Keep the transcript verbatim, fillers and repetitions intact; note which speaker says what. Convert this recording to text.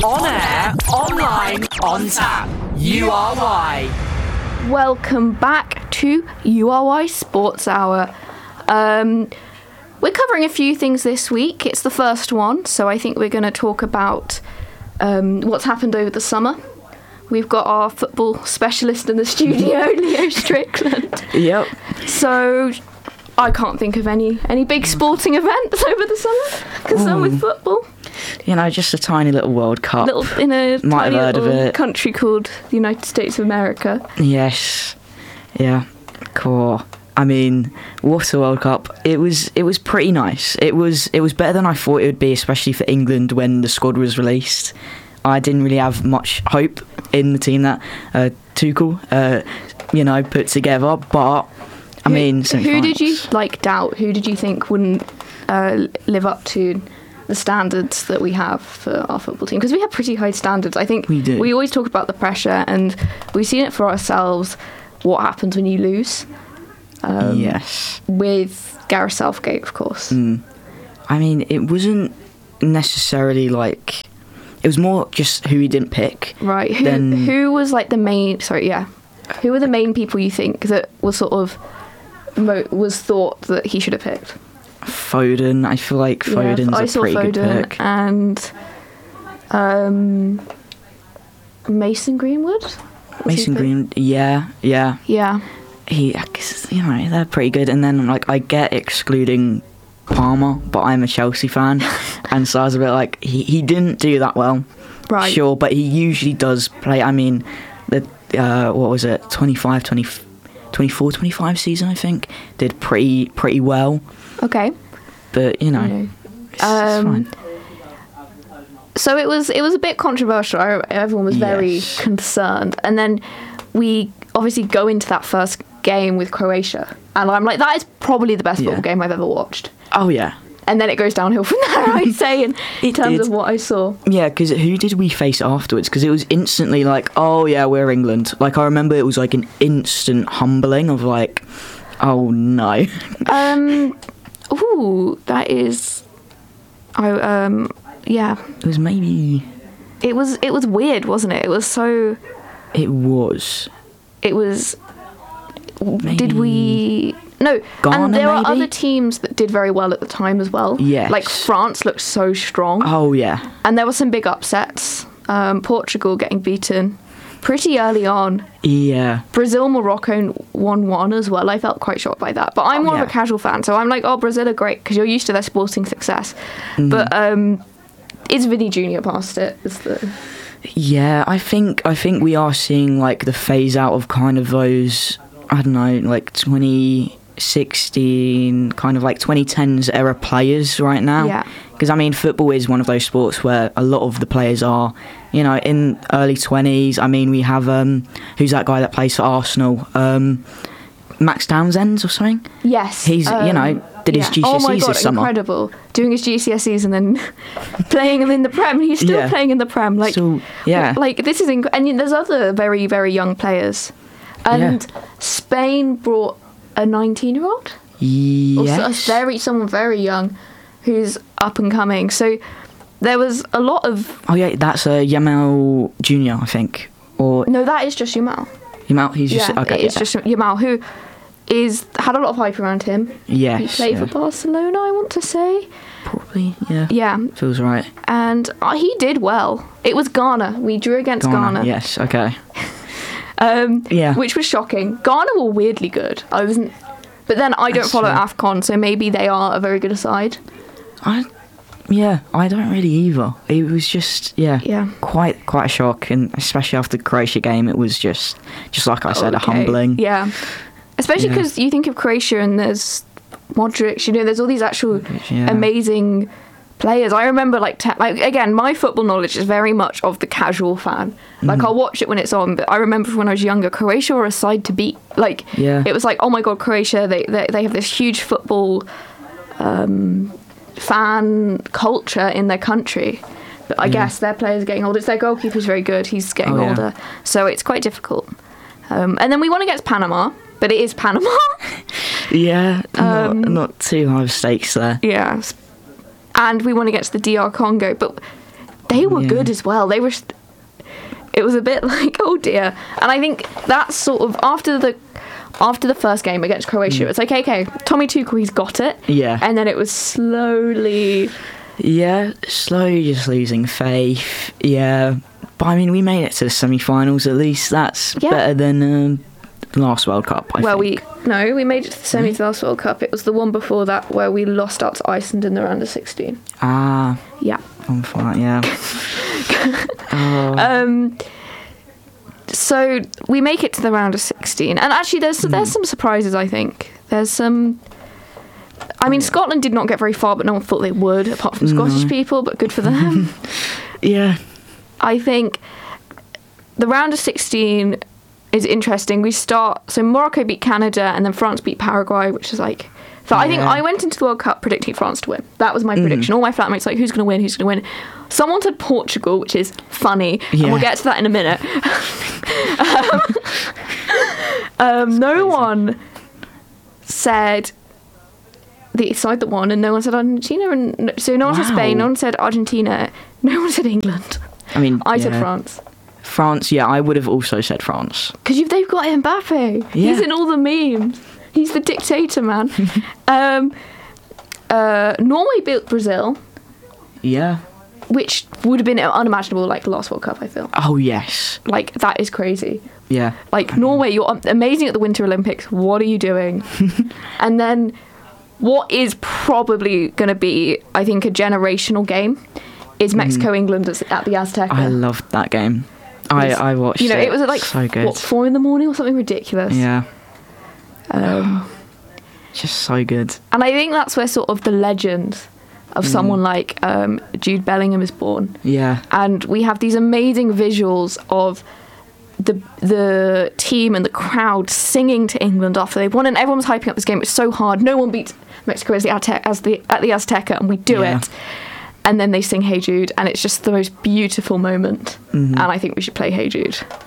Speaker 1: On air, online, on tap. U R Y.
Speaker 2: Welcome back to U R Y Sports Hour. Um, we're covering a few things this week. It's the first one, so I think we're going to talk about um, what's happened over the summer. We've got our football specialist in the studio, Leo Strickland.
Speaker 3: Yep.
Speaker 2: So I can't think of any, any big sporting events over the summer concerned with football.
Speaker 3: You know, just a tiny little World Cup.
Speaker 2: Little in a
Speaker 3: Might
Speaker 2: tiny
Speaker 3: have heard of
Speaker 2: little
Speaker 3: it.
Speaker 2: country called the United States of America.
Speaker 3: Yes. Yeah. Cool. I mean, what a World Cup. It was it was pretty nice. It was it was better than I thought it would be, especially for England when the squad was released. I didn't really have much hope in the team that uh, Tuchel, uh, you know, put together. But I
Speaker 2: Who-
Speaker 3: mean,
Speaker 2: who did you like doubt? Who did you think wouldn't uh, live up to the standards that we have for our football team? Because we have pretty high standards. I think
Speaker 3: We do.
Speaker 2: we always talk about the pressure, and we've seen it for ourselves. What happens when you lose? Um,
Speaker 3: Yes.
Speaker 2: With Gareth Southgate, of course.
Speaker 3: Mm. I mean, it wasn't necessarily like. It was more just who he didn't pick.
Speaker 2: Right. Who
Speaker 3: Then-
Speaker 2: who was like the main? Sorry, yeah. Who were the main people you think that was sort of mo- was thought that he should have picked?
Speaker 3: Foden. I feel like
Speaker 2: Yeah,
Speaker 3: Foden's
Speaker 2: I
Speaker 3: a
Speaker 2: saw
Speaker 3: pretty
Speaker 2: Foden
Speaker 3: good pick.
Speaker 2: and um, Mason Greenwood. Was he
Speaker 3: Mason
Speaker 2: picked?
Speaker 3: Green. Yeah, yeah.
Speaker 2: Yeah.
Speaker 3: He, I guess, you know, they're pretty good. And then, like, I get excluding Palmer, but I'm a Chelsea fan, and so I was a bit like, he, he didn't do that well,
Speaker 2: Right.
Speaker 3: sure, but he usually does play. I mean, the uh, what was it, twenty-five, twenty, twenty-four, twenty-five season, I think, did pretty pretty well.
Speaker 2: Okay.
Speaker 3: But you know,
Speaker 2: Okay.
Speaker 3: it's, it's
Speaker 2: Um,
Speaker 3: fine.
Speaker 2: So it was it was a bit controversial. I, everyone was very
Speaker 3: Yes.
Speaker 2: concerned, and then we obviously go into that first game with Croatia, and I'm like, that is probably the best
Speaker 3: Yeah.
Speaker 2: football game I've ever watched.
Speaker 3: Oh yeah,
Speaker 2: And then it goes downhill from there, I'd say, in
Speaker 3: It
Speaker 2: terms
Speaker 3: did.
Speaker 2: of what I saw.
Speaker 3: yeah. Because who did we face afterwards? Because it was instantly like, oh yeah, we're England. Like I remember it was like an instant humbling of like, oh no.
Speaker 2: Um, ooh, that is, I um, yeah,
Speaker 3: It was maybe.
Speaker 2: it was it was weird, wasn't it? It was so,
Speaker 3: It was.
Speaker 2: it was.
Speaker 3: Maybe
Speaker 2: Did we? No,
Speaker 3: Ghana,
Speaker 2: and there were
Speaker 3: maybe?
Speaker 2: other teams that did very well at the time as well.
Speaker 3: Yes.
Speaker 2: Like France looked so strong,
Speaker 3: Oh yeah.
Speaker 2: and there were some big upsets. Um, Portugal getting beaten pretty early on.
Speaker 3: Yeah.
Speaker 2: Brazil, Morocco one one as well. I felt quite shocked by that. But I'm
Speaker 3: Oh,
Speaker 2: more of
Speaker 3: yeah.
Speaker 2: a casual fan, so I'm like, oh, Brazil are great because you're used to their sporting success.
Speaker 3: Mm.
Speaker 2: But um, is Vinny Junior past it? Is the
Speaker 3: Yeah, I think I think we are seeing like the phase out of kind of those, I don't know, like twenty sixteen, kind of like twenty tens era players right now.
Speaker 2: Yeah.
Speaker 3: Because I mean, football is one of those sports where a lot of the players are, you know, in early twenties. I mean, we have um, who's that guy that plays for Arsenal? Um, Max Townsend or something.
Speaker 2: yes?
Speaker 3: He's, you know,
Speaker 2: um,
Speaker 3: did his
Speaker 2: yeah.
Speaker 3: G C S Es
Speaker 2: Oh my god,
Speaker 3: this summer.
Speaker 2: incredible! Doing his G C S Es and then playing him in the Prem. He's still
Speaker 3: Yeah.
Speaker 2: playing in the Prem. Like,
Speaker 3: So, yeah.
Speaker 2: like this is inc- and there's other very very young players, and Spain brought a nineteen year old. Or so-
Speaker 3: Yes.
Speaker 2: very someone very young who's up and coming. So there was a lot of
Speaker 3: Oh yeah, that's uh, Yamal Junior, I think, or
Speaker 2: no, that is just Yamal.
Speaker 3: Yamal. He's just
Speaker 2: yeah,
Speaker 3: okay.
Speaker 2: it's
Speaker 3: yeah.
Speaker 2: just Yamal who is had a lot of hype around him.
Speaker 3: Yes.
Speaker 2: He played
Speaker 3: yeah.
Speaker 2: for Barcelona, I want to say.
Speaker 3: Probably, yeah.
Speaker 2: Yeah,
Speaker 3: Feels right.
Speaker 2: and uh, he did well. It was Ghana. We drew against Ghana.
Speaker 3: Yes, okay.
Speaker 2: Um,
Speaker 3: Yeah.
Speaker 2: which was shocking. Ghana were weirdly good. I wasn't. But then I don't
Speaker 3: That's
Speaker 2: follow
Speaker 3: true.
Speaker 2: AFCON, so maybe they are a very good side.
Speaker 3: I, yeah, I don't really either. It was just, yeah,
Speaker 2: Yeah.
Speaker 3: quite quite a shock, and especially after the Croatia game, it was just, just like I said, a
Speaker 2: Okay.
Speaker 3: humbling.
Speaker 2: Yeah. Especially
Speaker 3: Yeah.
Speaker 2: because you think of Croatia and there's Modric, you know, there's all these actual
Speaker 3: yeah.
Speaker 2: amazing players. I remember, like, te- like, again, my football knowledge is very much of the casual fan. Like,
Speaker 3: Mm-hmm.
Speaker 2: I'll watch it when it's on, but I remember when I was younger, Croatia were a side to beat. Like,
Speaker 3: Yeah.
Speaker 2: it was like, oh my God, Croatia, they, they, they have this huge football um, fan culture in their country. But I
Speaker 3: Yeah.
Speaker 2: guess their players are getting older. It's their goalkeeper's very good. He's getting
Speaker 3: Oh, yeah.
Speaker 2: older. So it's quite difficult. Um, and then we won against Panama, but it is Panama.
Speaker 3: Yeah,
Speaker 2: Um,
Speaker 3: not, not too high stakes there.
Speaker 2: yeah. And we won against the D R Congo. But they were
Speaker 3: Yeah.
Speaker 2: good as well. They were. It was a bit like, oh dear. And I think that's sort of after the after the first game against Croatia, it was like, okay, Tommy Tuchel, he's got it.
Speaker 3: Yeah.
Speaker 2: And then it was slowly.
Speaker 3: Yeah, slowly just losing faith. Yeah. But I mean, we made it to the semi-finals at least. That's
Speaker 2: Yeah.
Speaker 3: better than um, last World Cup, I
Speaker 2: Well,
Speaker 3: think.
Speaker 2: we no, we made it to the semi to the last World Cup. It was the one before that where we lost out to Iceland in the round of sixteen.
Speaker 3: Ah,
Speaker 2: Yeah.
Speaker 3: on fire, yeah. oh.
Speaker 2: Um. So we make it to the round of sixteen, and actually, there's there's some surprises. I think there's some. I mean, Scotland did not get very far, but no one thought they would, apart from Scottish
Speaker 3: No.
Speaker 2: people. But good for them.
Speaker 3: Yeah.
Speaker 2: I think the round of sixteen is interesting. We start so Morocco beat Canada, and then France beat Paraguay, which is like. So I think
Speaker 3: Yeah.
Speaker 2: I went into the World Cup predicting France to win. That was my prediction. All my flatmates were like, who's going to win? Who's going to win? Someone said Portugal, which is funny, and
Speaker 3: Yeah.
Speaker 2: we'll get to that in a minute. um, um, no
Speaker 3: crazy.
Speaker 2: one said the side that won, and no one said Argentina, and so no one said Spain,
Speaker 3: Wow.
Speaker 2: no one said Argentina, no one said England.
Speaker 3: I mean,
Speaker 2: I said
Speaker 3: yeah.
Speaker 2: France.
Speaker 3: France, yeah, I would have also said France.
Speaker 2: Because they've got Mbappe. He's
Speaker 3: Yeah.
Speaker 2: in all the memes. He's the dictator, man. um, uh, Norway beat Brazil,
Speaker 3: Yeah.
Speaker 2: which would have been unimaginable like the last World Cup, I feel.
Speaker 3: Oh, yes.
Speaker 2: Like, that is crazy.
Speaker 3: Yeah.
Speaker 2: Like, Norway, you're amazing at the Winter Olympics. What are you doing? And then what is probably going to be, I think, a generational game is Mexico-England at at the Azteca.
Speaker 3: I loved that game. I, I watched
Speaker 2: You know,
Speaker 3: it.
Speaker 2: it was at like,
Speaker 3: so good.
Speaker 2: what, four in the morning or something ridiculous.
Speaker 3: Yeah.
Speaker 2: Um,
Speaker 3: Just so good.
Speaker 2: And I think that's where sort of the legend of someone like um, Jude Bellingham is born.
Speaker 3: Yeah.
Speaker 2: And we have these amazing visuals of the the team and the crowd singing to England after they've won, and everyone's hyping up this game. It's so hard. No one beats Mexico as the Azte- as the at the Azteca, and we do
Speaker 3: Yeah.
Speaker 2: it. And then they sing "Hey Jude," and it's just the most beautiful moment.
Speaker 3: Mm-hmm.
Speaker 2: And I think we should play "Hey Jude."